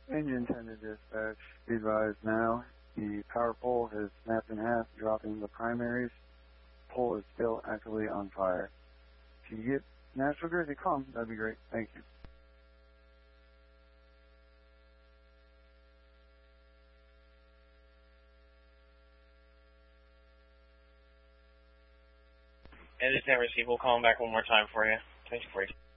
Engine 10 to dispatch. Be advised now, the power pole has snapped in half, dropping the primaries. Pole is still actively on fire. If you get National Grid to come, that'd be great. Thank you. And this never received. We'll call him back one more time for you. Thank you for you.